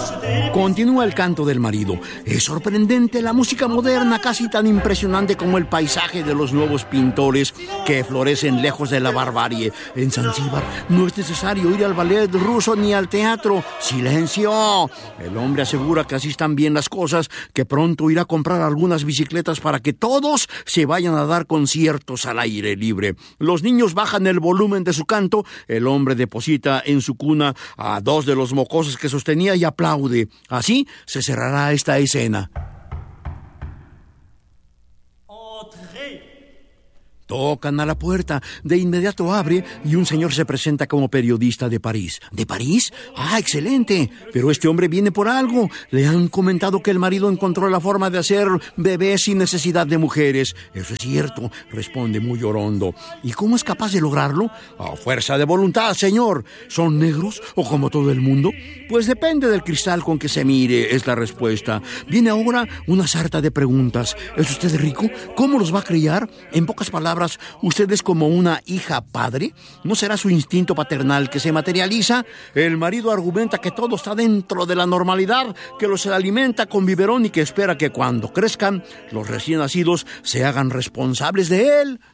Continúa el canto del marido. Es sorprendente la música moderna, casi tan impresionante como el paisaje de los nuevos pintores que florecen lejos de la barbarie. En Zanzíbar no es necesario ir al ballet ruso ni al teatro. ¡Silencio! El hombre asegura que así están bien las cosas, que pronto irá a comprar algunas bicicletas para que todos se vayan a dar conciertos al aire libre. Los niños bajan el volumen de su canto. El hombre deposita en su cuna a dos de los mocosos que sostenía y aplaude. Así se cerrará esta escena. Tocan a la puerta. De inmediato abre y un señor se presenta como periodista de París. ¿De París? ¡Ah, excelente! Pero este hombre viene por algo. Le han comentado que el marido encontró la forma de hacer bebés sin necesidad de mujeres. Eso es cierto, responde muy orondo. ¿Y cómo es capaz de lograrlo? A fuerza de voluntad, señor. ¿Son negros o como todo el mundo? Pues depende del cristal con que se mire, es la respuesta. Viene ahora una sarta de preguntas. ¿Es usted rico? ¿Cómo los va a criar? En pocas palabras, ¿usted es como una hija padre? ¿No será su instinto paternal que se materializa? El marido argumenta que todo está dentro de la normalidad, que los alimenta con biberón y que espera que cuando crezcan, los recién nacidos se hagan responsables de él.